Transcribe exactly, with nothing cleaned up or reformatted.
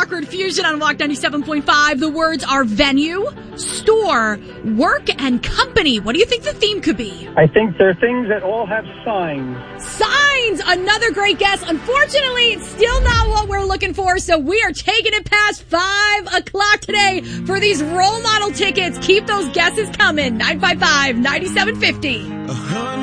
Rockford Fusion on Walk ninety-seven point five. The words are venue, store, work, and company. What do you think the theme could be? I think there are things that all have signs. Signs! Another great guess. Unfortunately, it's still not what we're looking for, so we are taking it past five o'clock today for these role model tickets. Keep those guesses coming. nine five five, nine seven five zero.